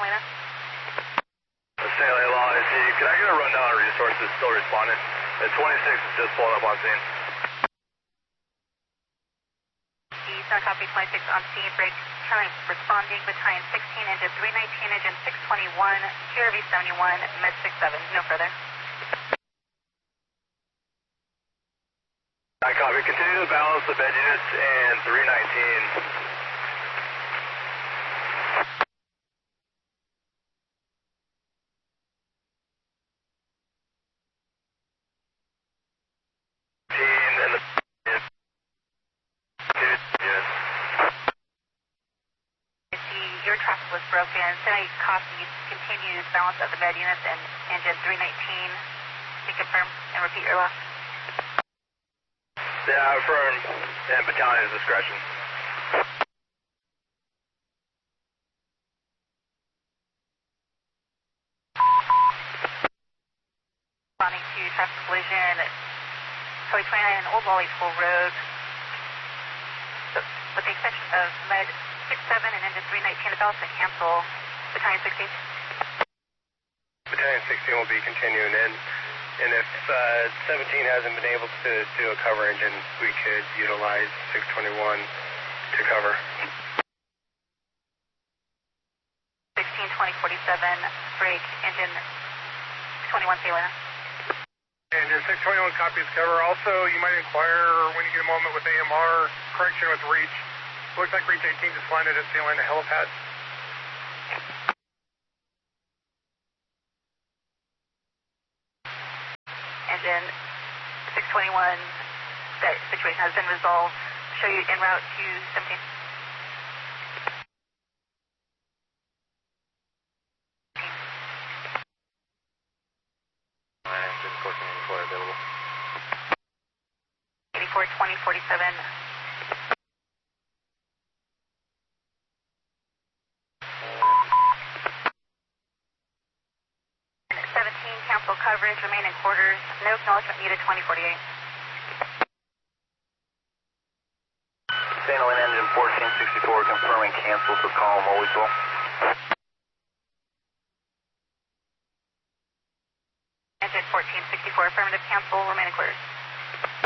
Helena. St. Helena Law, can I get a rundown on resources still responding? The 26 is just pulling up on scene. Eastern copy 26 on scene, break current responding, battalion 16, engine 319, engine 621, QRV 71, med 67, no further. I copy, continue to balance the bed units and 319. Your traffic was broken. Semi copy continues balance of the bed units and engine 319. Can confirm and repeat your loss. Yeah, affirm and battalion's discretion. Responding to traffic collision at Highway 29 Old Wally School Road. With the extension of med 67 and engine 319, the balance to cancel. Battalion 16. Battalion 16 will be continuing in. And if 17 hasn't been able to do a cover engine, we could utilize 621 to cover. 16, 20, 47, break, engine 21, Salina. Engine 621 copies cover. Also, you might inquire when you get a moment with AMR, correction with reach. Looks like reach 18 just landed at Salina helipad. Engine 621, that situation has been resolved. Show you en route to 17. Engine 1484 available. 84, 20, 47. Cancel coverage, remain in quarters. No acknowledgement needed, 2048. St. Helena engine 1464 confirming cancel for column Louisville. Engine 1464, affirmative cancel, remain in quarters.